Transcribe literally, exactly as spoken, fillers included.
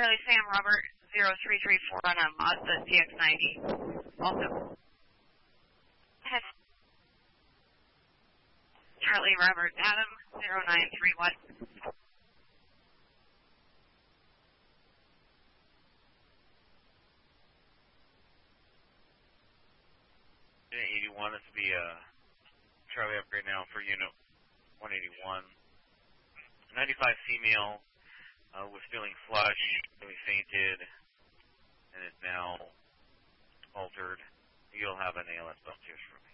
Charlie Sam Robert zero three three four on a Mazda C X ninety. Also. Head. Charlie Robert Adam zero nine three one. eighty-one, this will be a Charlie upgrade now for unit one eighty-one. ninety-five female uh, was feeling flush, really fainted, and is now altered. You'll have an A L S belt test